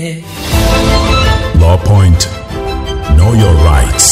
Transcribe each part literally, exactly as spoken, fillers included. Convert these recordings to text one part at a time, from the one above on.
Law Point. Know your rights.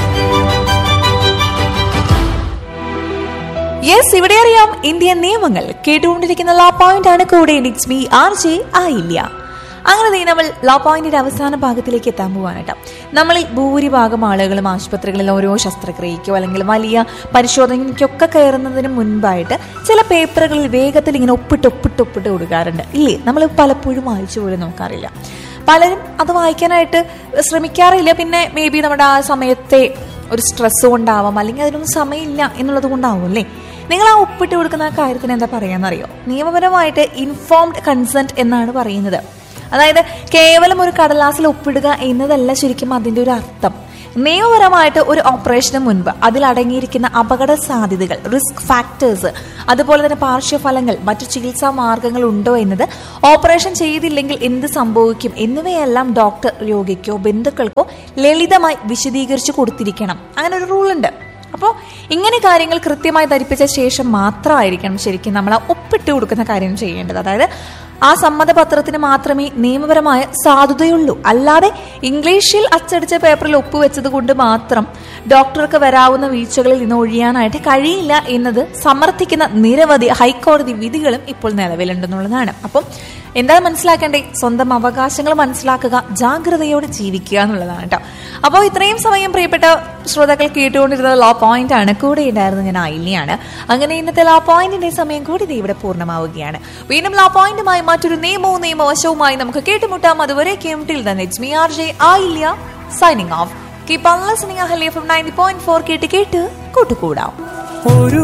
Yes, ഇവിടെ അറിയാം Indian നിയമങ്ങൾ. കേട്ടുകൊണ്ടിരിക്കുന്ന ലോ പോയിന്റ് ആണ്. കൂടെ ഇറ്റ്സ് മീ ആർ ജെ ആയില്ല. അങ്ങനെ നമ്മൾ ലോ പോയിന്റിന്റെ അവസാന ഭാഗത്തിലേക്ക് എത്താൻ പോവാനായിട്ട്. നമ്മളിൽ ഭൂരിഭാഗം ആളുകളും ആശുപത്രികളിൽ ഓരോ ശസ്ത്രക്രിയയ്ക്കോ അല്ലെങ്കിൽ വലിയ പരിശോധനയ്ക്കൊക്കെ കയറുന്നതിന് മുൻപായിട്ട് ചില പേപ്പറുകളിൽ വേഗത്തിൽ ഇങ്ങനെ ഒപ്പിട്ട് ഒപ്പിട്ട് ഒപ്പിട്ട് കൊടുക്കാറുണ്ട്, ഇല്ലേ? നമ്മൾ പലപ്പോഴും വായിച്ചു പോലും നോക്കാറില്ല. പലരും അത് വായിക്കാനായിട്ട് ശ്രമിക്കാറില്ല. പിന്നെ മേ ബി നമ്മുടെ ആ സമയത്തെ ഒരു സ്ട്രെസ് കൊണ്ടാവാം, അല്ലെങ്കിൽ അതിനൊന്നും സമയമില്ല എന്നുള്ളത് കൊണ്ടാവും, അല്ലേ? നിങ്ങൾ ആ ഒപ്പിട്ട് കൊടുക്കുന്ന ആ കാര്യത്തിന് എന്താ പറയാന്നറിയോ? നിയമപരമായിട്ട് ഇൻഫോംഡ് കൺസെന്റ് എന്നാണ് പറയുന്നത്. അതായത് കേവലം ഒരു കടലാസിൽ ഒപ്പിടുക എന്നതല്ല ശരിക്കും അതിൻ്റെ ഒരു അർത്ഥം. നിയമപരമായിട്ട് ഒരു ഓപ്പറേഷന് മുൻപ് അതിൽ അടങ്ങിയിരിക്കുന്ന അപകട സാധ്യതകൾ, റിസ്ക് ഫാക്ടേഴ്സ്, അതുപോലെ തന്നെ പാർശ്വഫലങ്ങൾ, മറ്റു ചികിത്സാ മാർഗങ്ങൾ ഉണ്ടോ എന്നത്, ഓപ്പറേഷൻ ചെയ്തില്ലെങ്കിൽ എന്ത് സംഭവിക്കും എന്നിവയെല്ലാം ഡോക്ടർ രോഗിക്കോ ബന്ധുക്കൾക്കോ ലളിതമായി വിശദീകരിച്ചു കൊടുത്തിരിക്കണം. അങ്ങനെ ഒരു റൂളുണ്ട്. അപ്പോൾ ഇങ്ങനെ കാര്യങ്ങൾ കൃത്യമായി ധരിപ്പിച്ച ശേഷം മാത്രമായിരിക്കണം ശരിക്കും നമ്മൾ ആ ഒപ്പിട്ട് കൊടുക്കുന്ന കാര്യം ചെയ്യേണ്ടത്. അതായത് ആ സമ്മതപത്രത്തിന് മാത്രമേ നിയമപരമായ സാധുതയുള്ളൂ. അല്ലാതെ ഇംഗ്ലീഷിൽ അച്ചടിച്ച പേപ്പറിൽ ഒപ്പുവെച്ചത് കൊണ്ട് മാത്രം ഡോക്ടർക്ക് വരാവുന്ന വീഴ്ചകളിൽ നിന്ന് ഒഴിയാനായിട്ട് കഴിയില്ല എന്നത് സമർത്ഥിക്കുന്ന നിരവധി ഹൈക്കോടതി വിധികളും ഇപ്പോൾ നിലവിലുണ്ടെന്നുള്ളതാണ്. അപ്പം എന്താ മനസ്സിലാക്കേണ്ടേ? സ്വന്തം അവകാശങ്ങൾ മനസ്സിലാക്കുക, ജാഗ്രതയോടെ ജീവിക്കുക എന്നുള്ളതാണ് കേട്ടോ. അപ്പോൾ ഇത്രയും സമയം പ്രിയപ്പെട്ട ശ്രോതാക്കൾ കേട്ടുകൊണ്ടിരുന്നത് ലോ പോയിന്റ് ആണ്. കൂടെ ഉണ്ടായിരുന്നത് ഞാൻ ആയില്യാണ്. അങ്ങനെ ഇന്നത്തെ ലോ പോയിന്റിന്റെ സമയം കൂടി ഇവിടെ പൂർണ്ണമാവുകയാണ്. വീണ്ടും ലോ പോയിന്റുമായി മറ്റൊരു നിയമവും നിയമവശവുമായി നമുക്ക് കേട്ടുമുട്ടാം. അതുവരെ കേട്ടിൽ തന്നെ it's me R J Ayilya signing off. Keep on listening Ahalya F M ninety point four കേട്ട് കേട്ട് കൂട്ടുകൂടാം.